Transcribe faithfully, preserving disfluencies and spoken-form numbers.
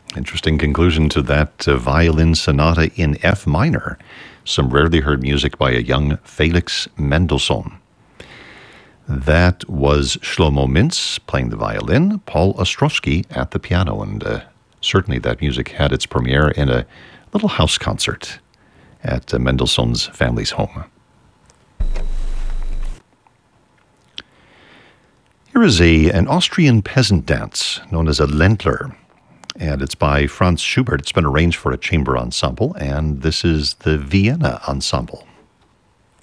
Interesting conclusion to that uh, violin sonata in F minor. Some rarely heard music by a young Felix Mendelssohn. That was Shlomo Mintz playing the violin, Paul Ostrowski at the piano, and uh, certainly that music had its premiere in a little house concert at uh, Mendelssohn's family's home. Here is a, an Austrian peasant dance known as a Ländler, and it's by Franz Schubert. It's been arranged for a chamber ensemble, and this is the Vienna Ensemble.